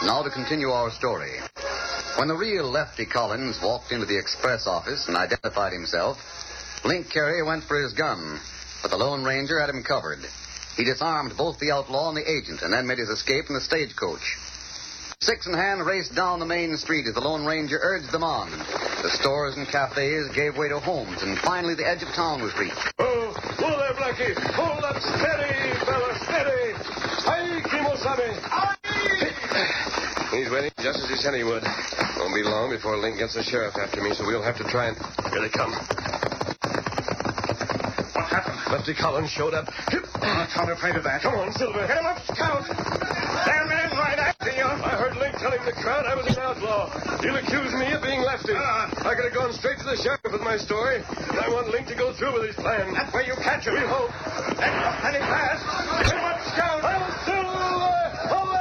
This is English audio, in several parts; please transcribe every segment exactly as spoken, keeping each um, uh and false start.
Now to continue our story. When the real Lefty Collins walked into the express office and identified himself, Link Carey went for his gun, but the Lone Ranger had him covered. He disarmed both the outlaw and the agent and then made his escape in the stagecoach. Six in hand raced down the main street as the Lone Ranger urged them on. The stores and cafes gave way to homes, and finally the edge of town was reached. Oh, whoa there, Blackie. Hold up steady, fella, steady. Hi, Kimosabe. He's waiting just as he said he would. Won't be long before Link gets the sheriff after me, so we'll have to try and... Here they come. What happened? Lefty Collins showed up. I'm not afraid of that. Come on, Silver. Get him up, Scout. There, men, right after you. I heard Link telling the crowd I was an outlaw. He'll accuse me of being Lefty. Uh, I could have gone straight to the sheriff with my story, and I want Link to go through with his plan. That's where you catch him. We hope. That's not plenty fast. Get him up, Scout. I'll Silver! Away!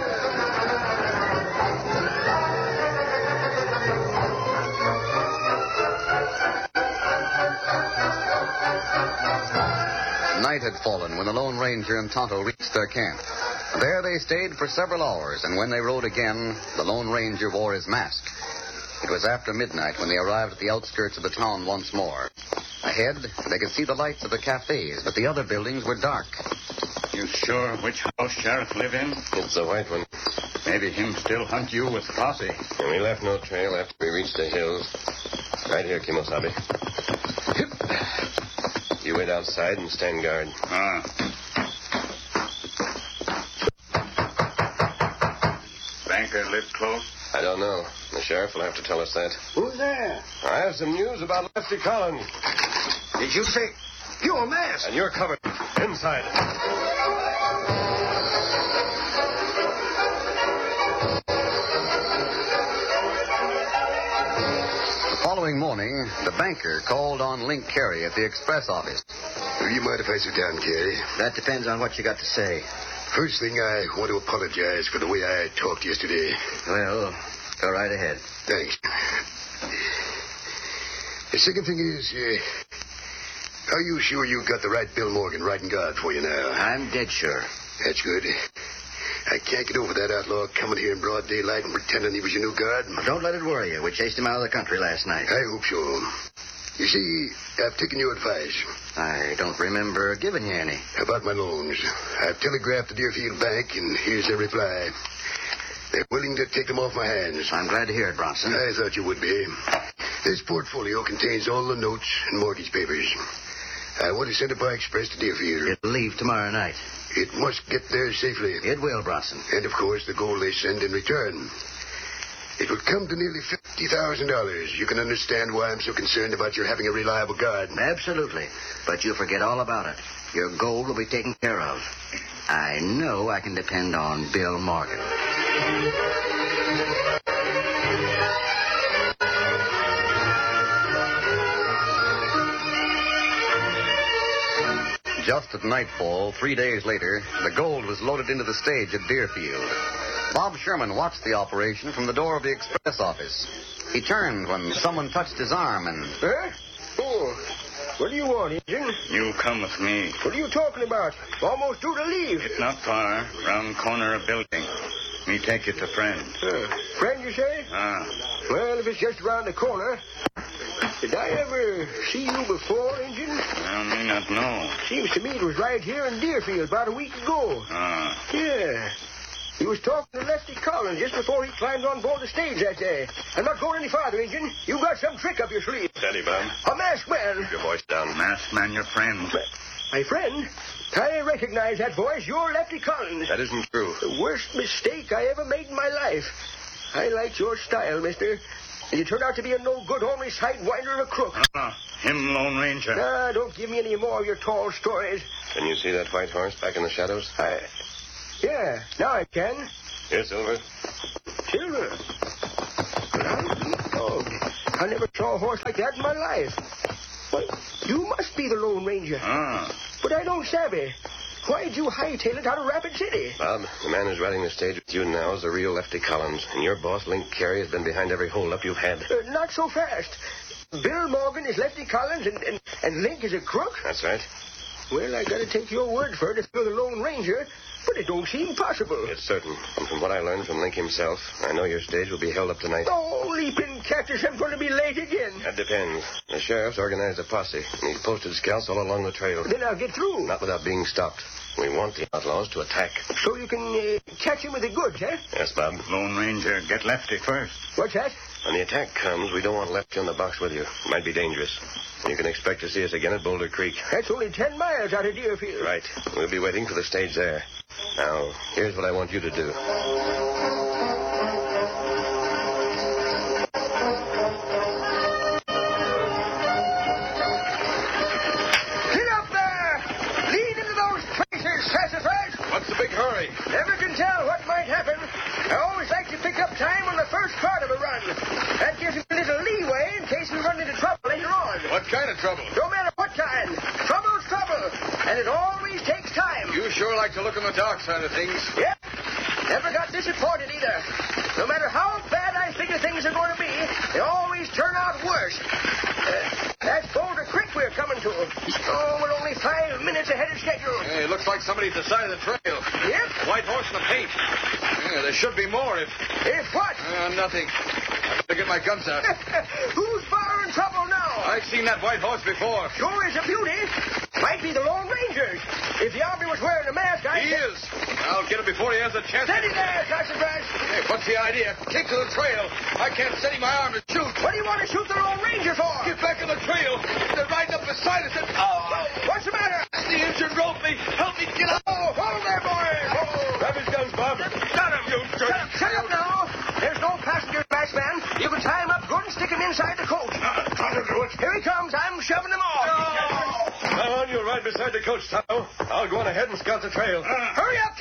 Night had fallen when the Lone Ranger and Tonto reached their camp. There they stayed for several hours, and when they rode again, the Lone Ranger wore his mask. It was after midnight when they arrived at the outskirts of the town once more. Ahead, they could see the lights of the cafes, but the other buildings were dark. You sure which house Sheriff live in? It's the white one. Maybe him still hunt you with posse. And we left no trail after we reached the hills. Right here, Kimosabe. You wait outside and stand guard. Ah. Banker live close? I don't know. The sheriff will have to tell us that. Who's there? I have some news about Lefty Collins. Did you say you're masked? And you're covered. Inside. The following morning, the banker called on Link Carey at the express office. Do you mind if I sit down, Carey? That depends on what you got to say. First thing, I want to apologize for the way I talked yesterday. Well, go right ahead. Thanks. The second thing is, uh, are you sure you got the right Bill Morgan riding guard for you now? I'm dead sure. That's good. I can't get over that outlaw coming here in broad daylight and pretending he was your new guard. Don't let it worry you. We chased him out of the country last night. I hope so. You see, I've taken your advice. I don't remember giving you any. About my loans. I've telegraphed the Deerfield Bank, and here's their reply. They're willing to take them off my hands. I'm glad to hear it, Bronson. I thought you would be. This portfolio contains all the notes and mortgage papers. I want to send it by express to Deerfield. It'll leave tomorrow night. It must get there safely. It will, Bronson. And, of course, the gold they send in return. It would come to nearly fifty thousand dollars. You can understand why I'm so concerned about your having a reliable guard. Absolutely. But you forget all about it. Your gold will be taken care of. I know I can depend on Bill Morgan. Just at nightfall, three days later, the gold was loaded into the stage at Deerfield. Bob Sherman watched the operation from the door of the express office. He turned when someone touched his arm and... Huh? Oh, what do you want, Injun? You come with me. What are you talking about? Almost due to leave. Not far. Round corner of building. Me take you to friend. Uh, friend, you say? Ah. Well, if it's just around the corner. Did I ever see you before, Injun? Well, me not know. Seems to me it was right here in Deerfield about a week ago. Ah. Yeah. He was talking to Lefty Collins just before he climbed on board the stage that day. I'm not going any farther, Injun. You got some trick up your sleeve. Steady, Bob. A masked man. Keep your voice down. Masked man, your friend. My friend? I recognize that voice. You're Lefty Collins. That isn't true. The worst mistake I ever made in my life. I liked your style, mister. And you turned out to be a no-good, ornery sidewinder and a crook. Ah, him Lone Ranger. Ah, don't give me any more of your tall stories. Can you see that white horse back in the shadows? I... Yeah, now I can. Here, Silver. Silver? But I... Oh, I never saw a horse like that in my life. Why, you must be the Lone Ranger. Ah. But I don't savvy. Why'd you hightail it out of Rapid City? Bob, the man who's riding the stage with you now is the real Lefty Collins. And your boss, Link Carey, has been behind every holdup you've had. Uh, not so fast. Bill Morgan is Lefty Collins and, and, and Link is a crook? That's right. Well, I gotta take your word for it if you're the Lone Ranger. But it don't seem possible. It's certain. And from what I learned from Link himself, I know your stage will be held up tonight. Oh, leaping cactus, I'm going to be late again. That depends. The sheriff's organized a posse, and he's posted scouts all along the trail. Then I'll get through. Not without being stopped. We want the outlaws to attack. So you can uh, catch him with the goods, eh? Yes, Bob. Lone Ranger, get Lefty first. What's that? When the attack comes, we don't want Lefty on the box with you. It might be dangerous. You can expect to see us again at Boulder Creek. That's only ten miles out of Deerfield. Right. We'll be waiting for the stage there. Now, here's what I want you to do. Get up there! Lead into those traces, Sassafras! What's the big hurry? Never can tell what might happen. I always like to pick up time on the first part of a run. That gives me a little leeway in case we run into trouble later on. What kind of trouble? No matter what kind. Trouble's trouble. And it always takes time. You sure like to look on the dark side of things. Yep. Never got disappointed either. No matter how bad I figure things are going to be, they always turn out worse. Uh, that's Boulder Creek we're coming to. Oh, we're only five minutes ahead of schedule. Hey, it looks like somebody at the side of the trail. Yep. White horse in the paint. Yeah, there should be more if... If what? Uh, nothing. I better get my guns out. Who's far in trouble now? I've seen that white horse before. Sure is a beauty. Might be the Lone Rangers. If the Army was wearing a mask, I... He is. I'll get him before he has a chance. Steady there, Sassafras. Hey, what's the idea? Keep to the trail. I can't steady my arm to shoot. What do you want to shoot the Lone Ranger for? Get back on the trail. They're riding up beside us. And... Oh! What's the matter? The engine roped me. Help me get out. Oh, hold there, boys. Oh. Grab his guns, Bob. Got him. You Shut up, shut up now. There's no passenger back, man. You can tie him up good and stick him inside the coach. Uh, I'll do it. Here he comes. I'm shoving him off. Now on, you'll ride beside the coach, Tom. I'll go on ahead and scout the trail. Hurry up,